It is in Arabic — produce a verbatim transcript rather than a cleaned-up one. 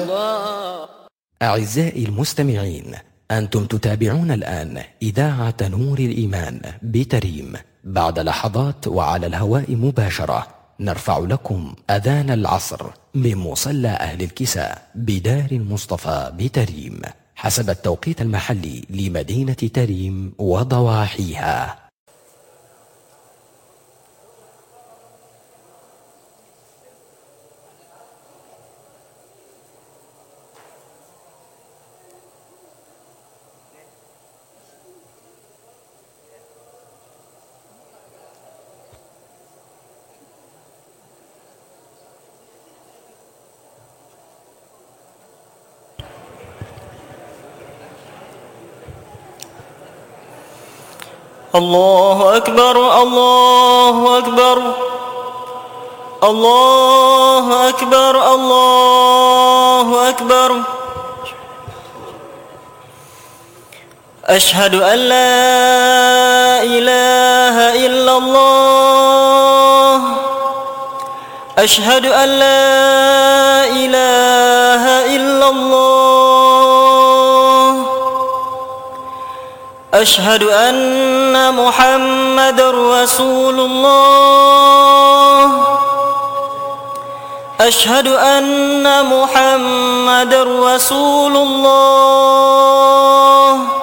أعزائي المستمعين، أنتم تتابعون الآن إذاعة نور الإيمان بتريم. بعد لحظات وعلى الهواء مباشرة نرفع لكم أذان العصر من مصلى أهل الكساء بدار المصطفى بتريم حسب التوقيت المحلي لمدينة تريم وضواحيها. الله أكبر الله أكبر الله أكبر الله أكبر. أشهد أن لا إله إلا الله أشهد أن لا إله إلا الله أشهد أن محمدًا رسول الله أشهد أن محمدًا رسول الله